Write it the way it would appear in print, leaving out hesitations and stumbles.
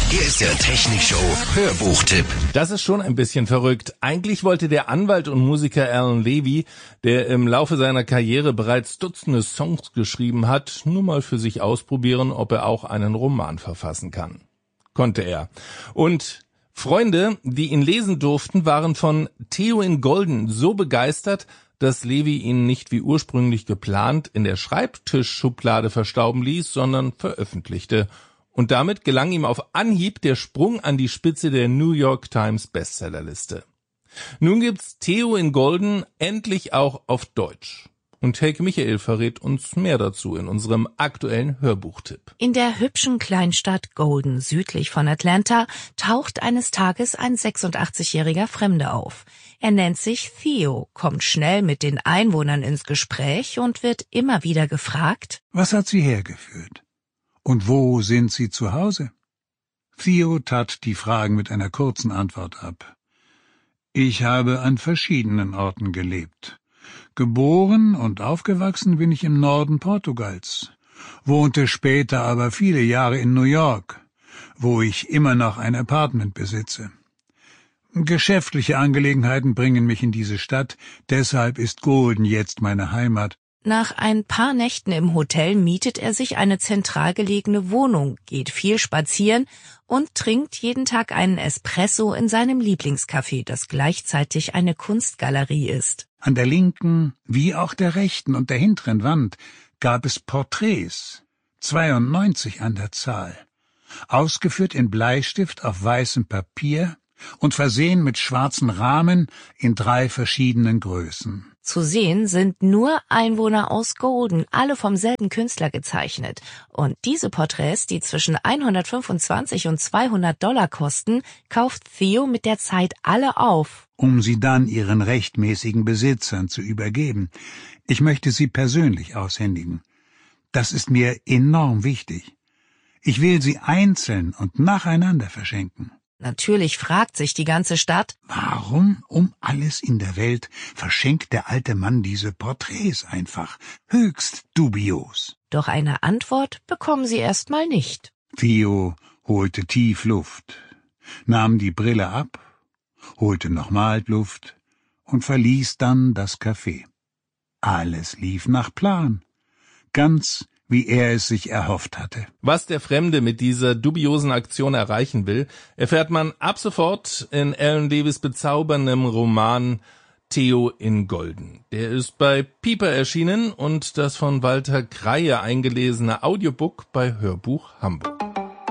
Hier ist der Technikshow Hörbuchtipp. Das ist schon ein bisschen verrückt. Eigentlich wollte der Anwalt und Musiker Alan Levy, der im Laufe seiner Karriere bereits Dutzende Songs geschrieben hat, nur mal für sich ausprobieren, ob er auch einen Roman verfassen kann. Konnte er. Und Freunde, die ihn lesen durften, waren von Theo in Golden so begeistert, dass Levy ihn nicht wie ursprünglich geplant in der Schreibtischschublade verstauben ließ, sondern veröffentlichte. Und damit gelang ihm auf Anhieb der Sprung an die Spitze der New York Times Bestsellerliste. Nun gibt's Theo in Golden endlich auch auf Deutsch. Und Helge Michael verrät uns mehr dazu in unserem aktuellen Hörbuchtipp. In der hübschen Kleinstadt Golden südlich von Atlanta taucht eines Tages ein 86-jähriger Fremder auf. Er nennt sich Theo, kommt schnell mit den Einwohnern ins Gespräch und wird immer wieder gefragt: Was hat Sie hergeführt? Und wo sind Sie zu Hause? Theo tat die Fragen mit einer kurzen Antwort ab. Ich habe an verschiedenen Orten gelebt. Geboren und aufgewachsen bin ich im Norden Portugals, wohnte später aber viele Jahre in New York, wo ich immer noch ein Apartment besitze. Geschäftliche Angelegenheiten bringen mich in diese Stadt, deshalb ist Golden jetzt meine Heimat. Nach ein paar Nächten im Hotel mietet er sich eine zentral gelegene Wohnung, geht viel spazieren und trinkt jeden Tag einen Espresso in seinem Lieblingscafé, das gleichzeitig eine Kunstgalerie ist. An der linken wie auch der rechten und der hinteren Wand gab es Porträts, 92 an der Zahl, ausgeführt in Bleistift auf weißem Papier und versehen mit schwarzen Rahmen in 3 verschiedenen Größen. Zu sehen sind nur Einwohner aus Golden, alle vom selben Künstler gezeichnet. Und diese Porträts, die zwischen 125 und $200 kosten, kauft Theo mit der Zeit alle auf, um sie dann ihren rechtmäßigen Besitzern zu übergeben. Ich möchte sie persönlich aushändigen. Das ist mir enorm wichtig. Ich will sie einzeln und nacheinander verschenken. Natürlich fragt sich die ganze Stadt: Warum um alles in der Welt verschenkt der alte Mann diese Porträts einfach? Höchst dubios. Doch eine Antwort bekommen sie erstmal nicht. Theo holte tief Luft, nahm die Brille ab, holte nochmal Luft und verließ dann das Café. Alles lief nach Plan, ganz wie er es sich erhofft hatte. Was der Fremde mit dieser dubiosen Aktion erreichen will, erfährt man ab sofort in Alan Levys bezauberndem Roman Theo in Golden. Der ist bei Piper erschienen und das von Walter Kreie eingelesene Audiobook bei Hörbuch Hamburg.